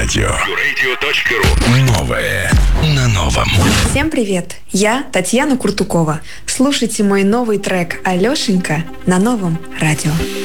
Радио. Новое на новом. Всем привет! Я Татьяна Куртукова. Слушайте мой новый трек «Алешенька» на новом радио.